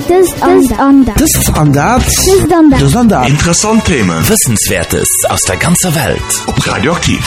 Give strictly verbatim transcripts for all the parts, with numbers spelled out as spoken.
Das Andert. Das Andert. Das Andert. Das Andert. Interessante Themen. Wissenswertes aus der ganzen Welt. Ob Radioaktiv.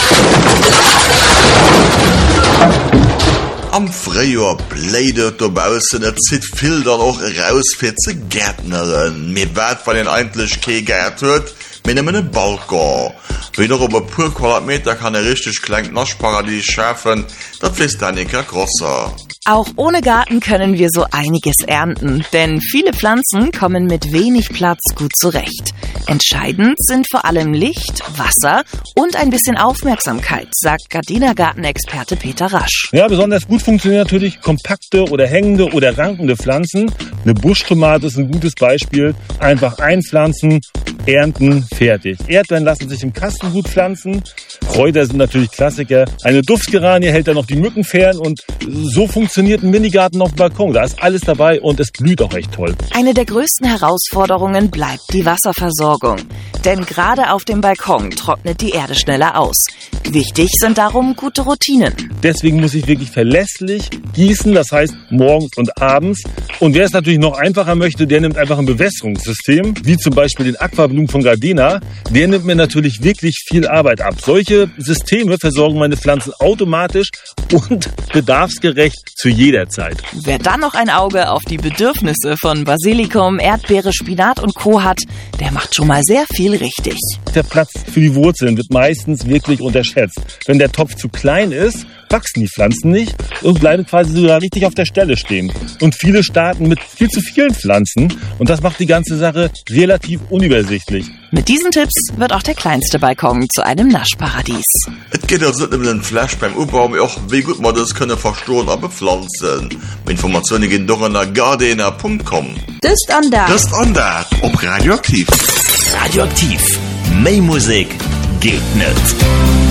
Am Frühjahr bleidet draußen, es zieht viel dann auch raus für die Gärtnerin. Mir wird von den eigentlich kein Gärtner hört, mit einem Balkon. Wenn noch über pur Quadratmeter kann er richtig klein Naschparadies schaffen, das ist dann nicht größer. Auch ohne Garten können wir so einiges ernten, denn viele Pflanzen kommen mit wenig Platz gut zurecht. Entscheidend sind vor allem Licht, Wasser und ein bisschen Aufmerksamkeit, sagt Gardiner Gartenexperte Peter Rasch. Ja, besonders gut funktionieren natürlich kompakte oder hängende oder rankende Pflanzen. Eine Buschtomate ist ein gutes Beispiel. Einfach einpflanzen, ernten, fertig. Erdbeeren lassen sich im Kasten gut pflanzen. Kräuter sind natürlich Klassiker. Eine Duftgeranie hält dann noch die Mücken fern und so funktioniert ein Minigarten auf dem Balkon. Da ist alles dabei und es blüht auch echt toll. Eine der größten Herausforderungen bleibt die Wasserversorgung. Denn gerade auf dem Balkon trocknet die Erde schneller aus. Wichtig sind darum gute Routinen. Deswegen muss ich wirklich verlässlich gießen, das heißt morgens und abends. Und wer es natürlich noch einfacher möchte, der nimmt einfach ein Bewässerungssystem, wie zum Beispiel den Aquablum von Gardena. Der nimmt mir natürlich wirklich viel Arbeit ab. Solche Systeme versorgen meine Pflanzen automatisch und bedarfsgerecht zu jeder Zeit. Wer dann noch ein Auge auf die Bedürfnisse von Basilikum, Erdbeere, Spinat und Co. hat, der macht schon mal sehr viel richtig. Der Platz für die Wurzeln wird meistens wirklich unterschätzt. Wenn der Topf zu klein ist, wachsen die Pflanzen nicht und bleiben quasi sogar richtig auf der Stelle stehen. Und viele starten mit viel zu vielen Pflanzen und das macht die ganze Sache relativ unübersichtlich. Mit diesen Tipps wird auch der kleinste Balkon zu einem Naschparadies. Es geht also nicht um den Flash beim Umbau, aber auch wie gut man das können verstoren und bepflanzen. Informationen gehen doch an gardena punkt com. Das Andert. Das Andert. Ob Radioaktiv. Radioaktiv. Mehr Musik geht nicht.